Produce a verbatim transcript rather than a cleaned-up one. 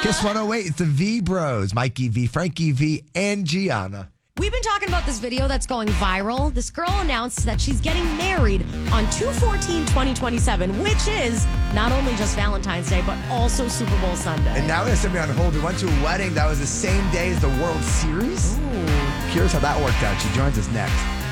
Kiss one oh eight, it's the V Bros, Mikey V, Frankie V, and Gianna. We've been talking about this video that's going viral. This girl announced that she's getting married on two fourteen twenty twenty-seven, which is not only just Valentine's Day, but also Super Bowl Sunday. And now we have somebody on hold who went to a wedding that was the same day as the World Series. Ooh. Curious how that worked out. She joins us next.